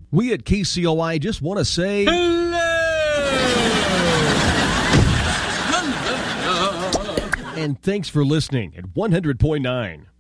We at KCOI just want to say Hello! and thanks for listening at 100.9.